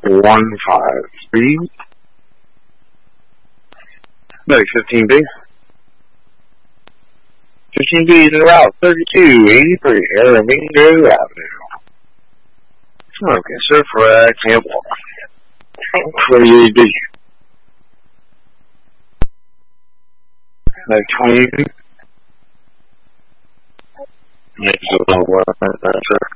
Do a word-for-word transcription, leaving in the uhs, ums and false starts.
one five three. No, fifteen B. fifteen B is en route, thirty-two eighty-three, Aramingo Avenue. Okay, sir, for uh, example, twenty-eight B. Like twenty. Next to the one, sir.